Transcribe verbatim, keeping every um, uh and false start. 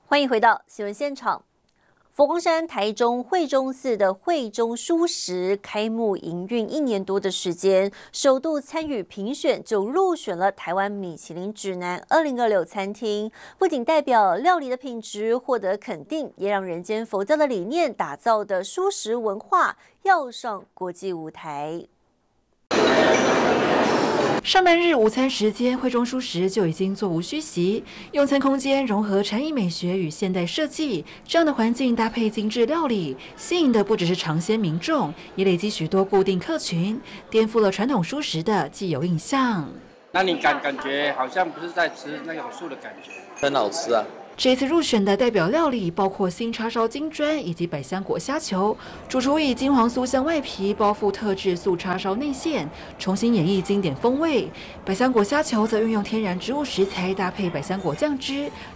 欢迎回到新闻现场。佛光山台中惠中寺的惠中蔬食开幕营运一年多的时间，首度参与评选就入选了台湾米其林指南二零二六餐厅，不仅代表料理的品质获得肯定，也让人间佛教的理念打造的蔬食文化要上国际舞台。 上班日午餐时间，惠中蔬食就已经座无虚席。用餐空间融合禅意美学与现代设计，这样的环境搭配精致料理，吸引的不只是尝鲜民众，也累积许多固定客群，颠覆了传统蔬食的既有印象。 那你感感觉好像不是在吃那种素的感觉， 很好吃啊。 这次入选的代表料理包括新叉烧金砖以及百香果虾球，主厨以金黄酥香外皮包覆特制素叉烧内馅，重新演绎经典风味。百香果虾球则运用天然植物食材搭配百香果酱汁，